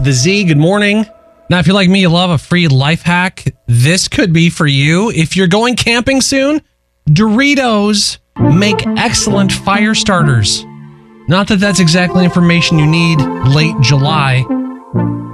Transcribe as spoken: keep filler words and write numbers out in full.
the Z. Good morning. Now, if you're like me, you love a free life hack, this could be for you. If you're going camping soon, Doritos make excellent fire starters. Not that that's exactly information you need late July.